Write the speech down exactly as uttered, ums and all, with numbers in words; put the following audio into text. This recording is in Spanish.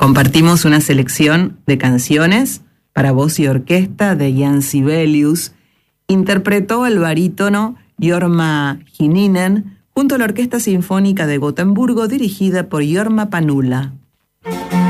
compartimos una selección de canciones para voz y orquesta de Jan Sibelius. Interpretó el barítono Jorma Hininen junto a la Orquesta Sinfónica de Gotemburgo dirigida por Jorma Panula.